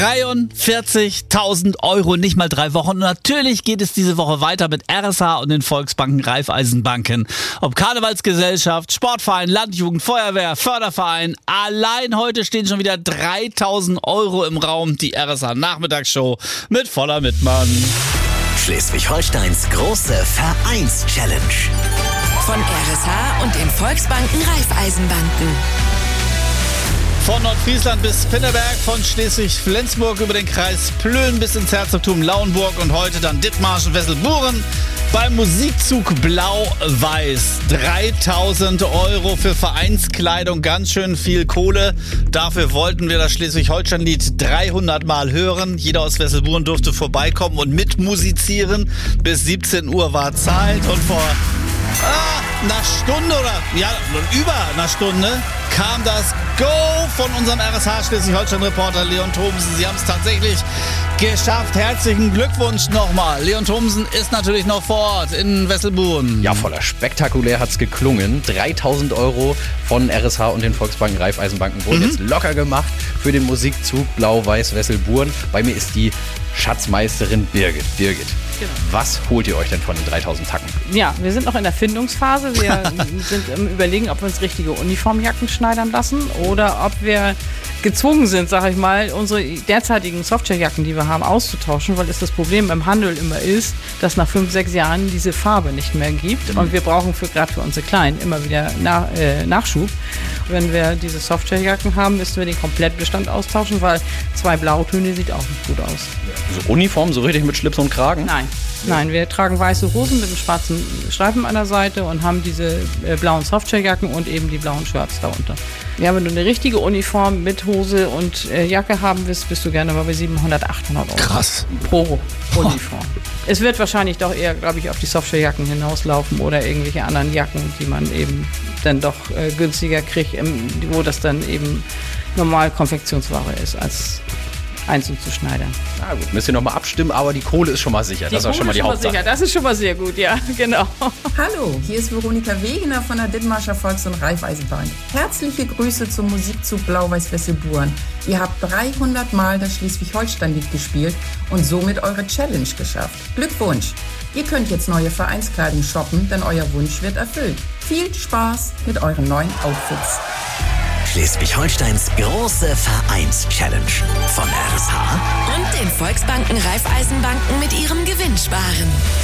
43.000 Euro, nicht mal 3 Wochen. Und natürlich geht es diese Woche weiter mit RSH und den Volksbanken, Raiffeisenbanken. Ob Karnevalsgesellschaft, Sportverein, Landjugend, Feuerwehr, Förderverein. Allein heute stehen schon wieder 3.000 Euro im Raum. Die RSH Nachmittagsshow mit Voller Mittmann. Schleswig-Holsteins große Vereins-Challenge. Von RSH und den Volksbanken Raiffeisenbanken. Von Nordfriesland bis Pinneberg, von Schleswig-Flensburg über den Kreis Plön bis ins Herzogtum Lauenburg und heute dann Dithmarschen, Wesselburen beim Musikzug Blau-Weiß. 3.000 Euro für Vereinskleidung, ganz schön viel Kohle. Dafür wollten wir das Schleswig-Holstein-Lied 300 Mal hören. Jeder aus Wesselburen durfte vorbeikommen und mitmusizieren. Bis 17 Uhr war Zeit und vor einer Stunde über einer Stunde kam das Go von unserem RSH Schleswig-Holstein-Reporter Leon Thomsen. Sie haben es tatsächlich geschafft. Herzlichen Glückwunsch nochmal. Leon Thomsen ist natürlich noch vor Ort in Wesselburen. Ja, voller spektakulär hat's geklungen. 3.000 Euro von RSH und den Volksbanken Raiffeisenbanken wurden jetzt locker gemacht für den Musikzug Blau-Weiß Wesselburen. Bei mir ist die Schatzmeisterin Birgit. Birgit, was holt ihr euch denn von den 3.000 Tacken? Ja, wir sind noch in der Findungsphase. Wir sind im Überlegen, ob wir uns richtige Uniformjacken schneidern lassen oder ob wir gezwungen sind, sag ich mal, unsere derzeitigen Softwarejacken, die wir haben, auszutauschen, weil es das Problem im Handel immer ist, dass nach 5, 6 Jahren diese Farbe nicht mehr gibt und wir brauchen gerade für unsere Kleinen immer wieder Nachschub. Wenn wir diese Softwarejacken haben, müssen wir den Komplettbestand austauschen, weil 2 Blautöne sieht auch nicht gut aus. So Uniform, so richtig mit Schlips und Kragen? Nein, wir tragen weiße Hosen mit einem schwarzen Streifen an der Seite und haben diese blauen Softwarejacken und eben die blauen Shirts darunter. Ja, wenn du eine richtige Uniform mit Hose und Jacke haben willst, bist du gerne mal bei 700, 800 Euro. Krass. Pro Uniform. Es wird wahrscheinlich doch eher, glaube ich, auf die Softwarejacken hinauslaufen oder irgendwelche anderen Jacken, die man eben dann doch günstiger kriegt, wo das dann eben normal Konfektionsware ist, als einzeln zu schneidern. Na gut, müsst ihr nochmal abstimmen, aber die Kohle ist schon mal sicher. Das ist schon mal die Hauptsache. Sicher. Das ist schon mal sehr gut, ja, genau. Hallo, hier ist Veronika Wegener von der Dithmarscher Volks- und Raiffeisenbank. Herzliche Grüße zum Musikzug Blau-Weiß Wesselburen. Ihr habt 300 Mal das Schleswig-Holstein-Lied gespielt und somit eure Challenge geschafft. Glückwunsch! Ihr könnt jetzt neue Vereinskleidung shoppen, denn euer Wunsch wird erfüllt. Viel Spaß mit euren neuen Outfits. Schleswig-Holsteins große Vereins-Challenge. Von RSH Und den Volksbanken Raiffeisenbanken mit ihrem Gewinnsparen.